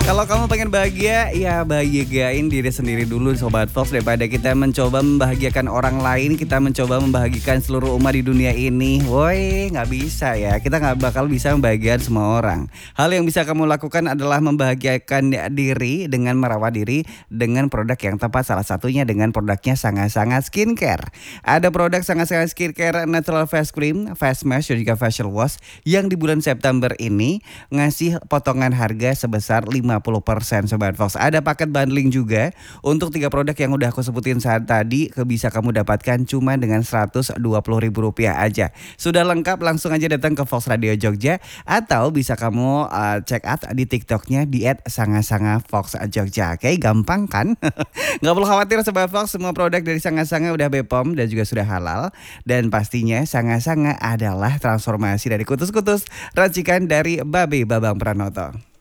Kalau kamu pengen bahagia, ya bahagiain diri sendiri dulu Sobat Fox. Daripada kita mencoba membahagiakan orang lain, kita mencoba membahagiakan seluruh umat di dunia ini. Woi, gak bisa ya, kita gak bakal bisa membahagiakan semua orang. Hal yang bisa kamu lakukan adalah membahagiakan diri dengan merawat diri dengan produk yang tepat. Salah satunya dengan produknya Sangat-Sangat Skincare. Ada produk Sangat-Sangat Skincare Natural Face Cream, Face Mask, dan juga Facial Wash yang di bulan September ini ngasih potongan harga sebesar 50% Sobat Fox. Ada paket bundling juga untuk 3 produk yang udah aku sebutin saat tadi, bisa kamu dapatkan cuma dengan Rp120.000 aja. Sudah lengkap, langsung aja datang ke Fox Radio Jogja atau bisa kamu check out di TikToknya di @sangasanga_fox Jogja. Oke, gampang kan? Gak perlu khawatir Sobat Fox, semua produk dari Sanga-Sanga udah BPOM dan juga sudah halal. Dan pastinya Sanga-Sanga adalah transformasi dari kutus-kutus racikan dari Babe Babang Pranoto.